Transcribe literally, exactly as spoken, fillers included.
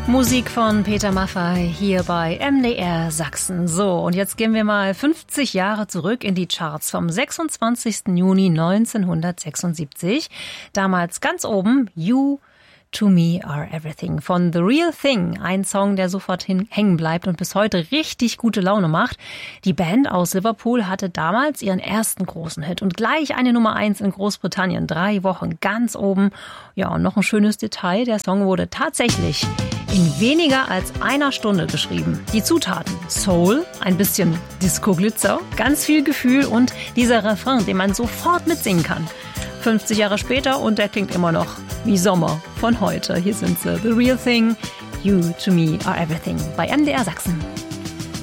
Musik von Peter Maffay hier bei M D R Sachsen. So, und jetzt gehen wir mal fünfzig Jahre zurück in die Charts vom sechsundzwanzigsten Juni neunzehnhundertsechsundsiebzig. Damals ganz oben You to Me Are Everything von The Real Thing. Ein Song, der sofort hin, hängen bleibt und bis heute richtig gute Laune macht. Die Band aus Liverpool hatte damals ihren ersten großen Hit und gleich eine Nummer eins in Großbritannien. Drei Wochen ganz oben. Ja, und noch ein schönes Detail. Der Song wurde tatsächlich in weniger als einer Stunde geschrieben. Die Zutaten: Soul, ein bisschen Disco-Glitzer, ganz viel Gefühl und dieser Refrain, den man sofort mitsingen kann. fünfzig Jahre später und der klingt immer noch wie Sommer von heute. Hier sind sie, The Real Thing, You to Me Are Everything bei M D R Sachsen.